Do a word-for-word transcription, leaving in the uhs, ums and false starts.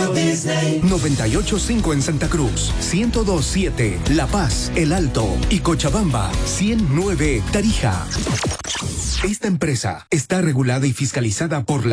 Radio Disney. noventa y ocho punto cinco en Santa Cruz, ciento dos punto siete La Paz, El Alto y Cochabamba, ciento nueve Tarija. Esta empresa está regulada y fiscalizada por la